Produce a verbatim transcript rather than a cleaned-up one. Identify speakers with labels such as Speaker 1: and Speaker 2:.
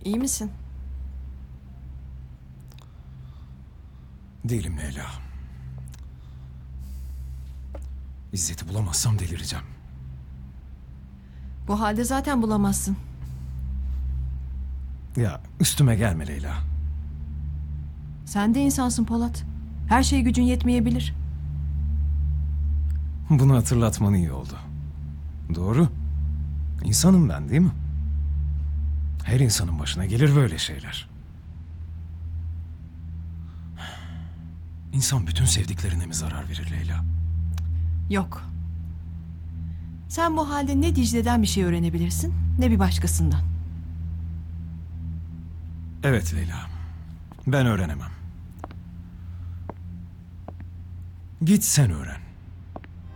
Speaker 1: İyi misin?
Speaker 2: Değilim Leyla. İzzet'i bulamazsam delireceğim.
Speaker 1: Bu halde zaten bulamazsın.
Speaker 2: Ya üstüme gelme Leyla.
Speaker 1: Sen de insansın Polat. Her şeye gücün yetmeyebilir.
Speaker 2: Bunu hatırlatman iyi oldu. Doğru. İnsanım ben, değil mi? Her insanın başına gelir böyle şeyler. İnsan bütün sevdiklerine mi zarar verir Leyla?
Speaker 1: Yok. Sen bu halde ne Dicle'den bir şey öğrenebilirsin, ne bir başkasından.
Speaker 2: Evet Leyla. Ben öğrenemem. Git sen öğren.